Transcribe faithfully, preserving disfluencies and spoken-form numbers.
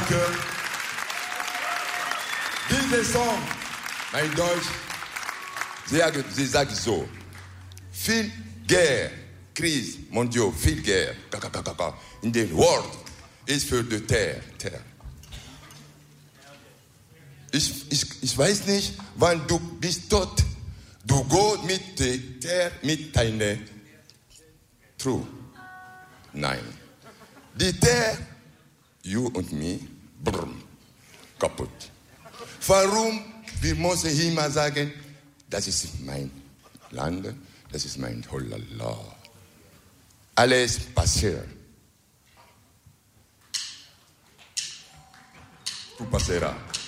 Danke. Dieser Song, mein Deutsch, sie, sie sagt so, viel Guerre, Krise, mon Dieu, viel Guerre, in der World ist für die Terre. Terre. Ich, ich, ich weiß nicht, wann du bist tot, du gehst mit der Terre, mit deiner True. Nein. Die Terre, you und me, brr, kaputt. Warum? Wir müssen immer sagen, das ist mein Land, das ist mein Holala. Alles passiert. Tu passeras.